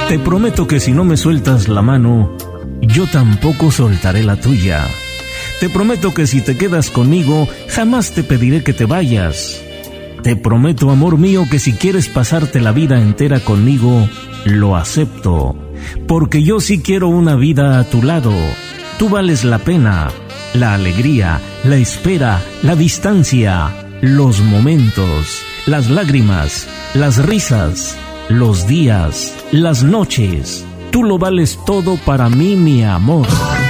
Te prometo que si no me sueltas la mano, yo tampoco soltaré la tuya. Te prometo que si te quedas conmigo, jamás te pediré que te vayas. Te prometo, amor mío, que si quieres pasarte la vida entera conmigo, lo acepto. Porque yo sí quiero una vida a tu lado. Tú vales la pena, la alegría, la espera, la distancia, los momentos, las lágrimas, las risas, los días, las noches. Tú lo vales todo para mí, mi amor.